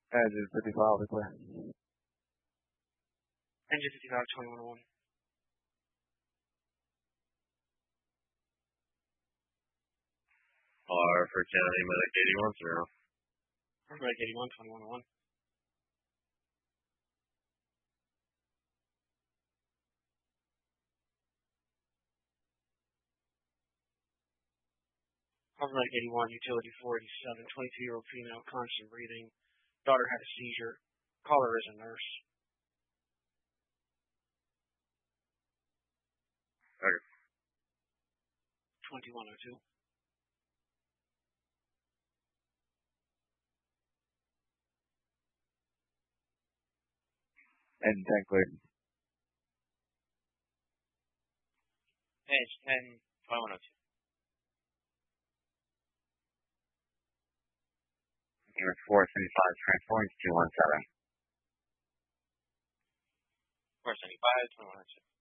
Engine 55, clear. Engine 55, 2101. For County Medic 81, 0. Medic 81, 2101. Medic 81, utility 487, 22-year-old female, constant breathing. Daughter had a seizure. Caller is a nurse. Okay. 2102. Engine 10, clear. Engine 10, 2102. Unit 475, transforming to 217. 475, 2102.